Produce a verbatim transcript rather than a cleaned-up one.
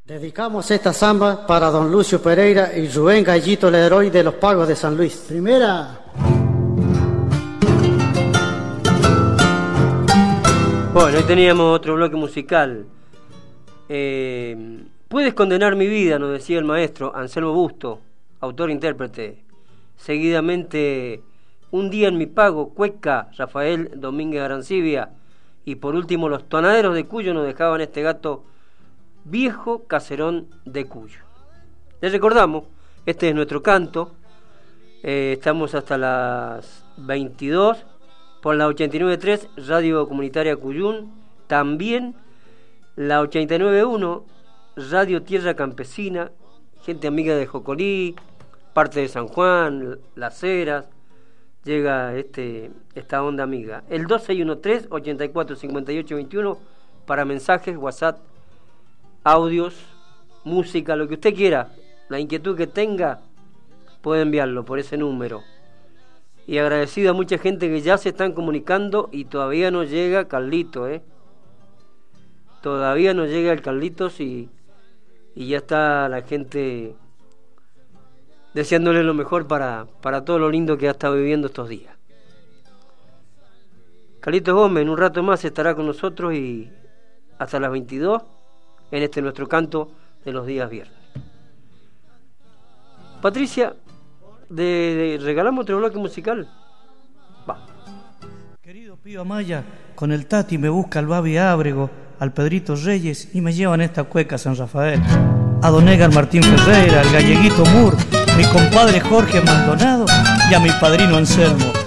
Dedicamos esta samba para don Lucio Pereira y Rubén Gallito Leroy de los Pagos de San Luis. Primera. Bueno, hoy teníamos otro bloque musical. Eh, Puedes condenar mi vida, nos decía el maestro Anselmo Busto, autor-intérprete. Seguidamente, Un día en mi pago, Cueca, Rafael Domínguez Arancibia. Y por último, los tonaderos de Cuyo nos dejaban este gato Viejo Caserón de Cuyo. Les recordamos, este es nuestro canto. Eh, estamos hasta las veintidós por la ochenta y nueve punto tres Radio Comunitaria Cuyún. También la ochenta y nueve punto uno Radio Tierra Campesina. Gente amiga de Jocolí, parte de San Juan, Las Heras. Llega este, esta onda amiga. El dos seis uno tres, ocho cuatro cinco ocho dos uno para mensajes, WhatsApp, audios, música, lo que usted quiera, la inquietud que tenga, puede enviarlo por ese número. Y agradecido a mucha gente que ya se están comunicando y todavía no llega Carlito, ¿eh? Todavía no llega el Carlitos y, y ya está la gente deseándole lo mejor para, para todo lo lindo que ha estado viviendo estos días. Carlitos Gómez en un rato más estará con nosotros y hasta las veintidós en este nuestro canto de los días viernes. Patricia, de, de, regalamos otro bloque musical. Va. Querido Pío Amaya, con el Tati me busca al Babi Ábrego, al Pedrito Reyes y me llevan esta cueca a San Rafael. A don Edgar Martín Ferreira, al galleguito Mur, mi compadre Jorge Maldonado y a mi padrino Anselmo.